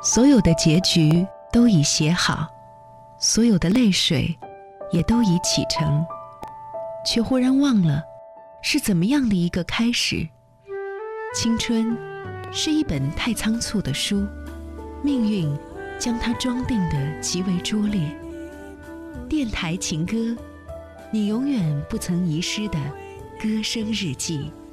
所有的结局都已写好，所有的泪水也都已启程，却忽然忘了是怎么样的一个开始。青春是一本太仓促的书，命运将它装订得极为拙劣。电台情歌，你永远不曾遗失的歌声日记。